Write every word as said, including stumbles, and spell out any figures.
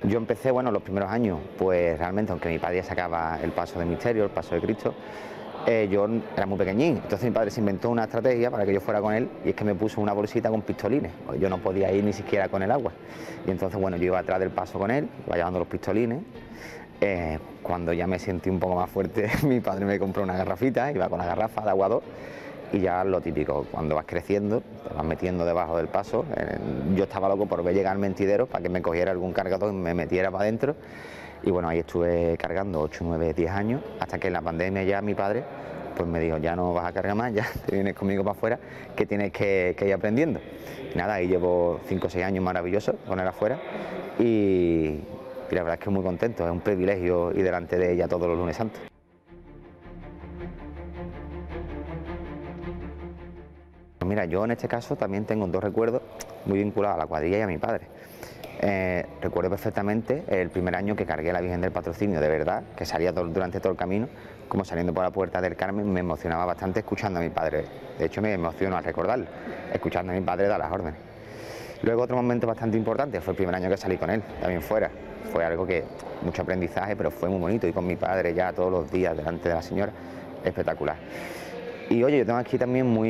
Yo empecé, bueno, los primeros años, pues realmente, aunque mi padre ya sacaba el paso de misterio, el paso de Cristo, eh, yo era muy pequeñín. Entonces mi padre se inventó una estrategia para que yo fuera con él, y es que me puso una bolsita con pistolines, porque yo no podía ir ni siquiera con el agua. Y entonces, bueno, yo iba atrás del paso con él, iba llevando los pistolines. Eh, cuando ya me sentí un poco más fuerte, mi padre me compró una garrafita, iba con la garrafa de agua dos, y ya lo típico, cuando vas creciendo, te vas metiendo debajo del paso. Eh, yo estaba loco por ver llegar al mentidero para que me cogiera algún cargador y me metiera para adentro. Y bueno, ahí estuve cargando ocho, nueve, diez años, hasta que en la pandemia ya mi padre pues me dijo: ya no vas a cargar más, ya te vienes conmigo para afuera, que tienes que, que ir aprendiendo. Y nada, ahí llevo cinco o seis años maravillosos con él afuera, y, y la verdad es que muy contento, es un privilegio ir delante de ella todos los lunes santos. Pues mira, yo en este caso también tengo dos recuerdos muy vinculados a la cuadrilla y a mi padre. Eh, recuerdo perfectamente el primer año que cargué a la Virgen del Patrocinio, de verdad, que salía todo, durante todo el camino, como saliendo por la Puerta del Carmen, me emocionaba bastante escuchando a mi padre. De hecho, me emociono al recordarlo, escuchando a mi padre dar las órdenes. Luego, otro momento bastante importante fue el primer año que salí con él, también fuera. Fue algo que, mucho aprendizaje, pero fue muy bonito, y con mi padre ya todos los días delante de la señora, espectacular. Y oye, yo tengo aquí también muy